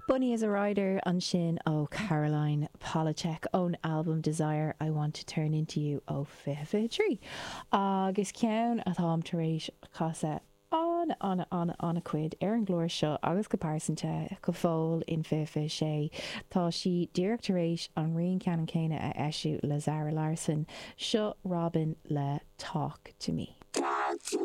Bunny is a Rider an sin ó Caroline Polachek ón album Desire I Want to Turn Into You ó Fife agus ceann atá am tar éis casa anna cuid ar an glóir seo agus go páirsante go fóil in Fife sé tá si díreachtar éis an rion ceann céine a eisiú le Zara Larsson seo Robin le Talk to Me.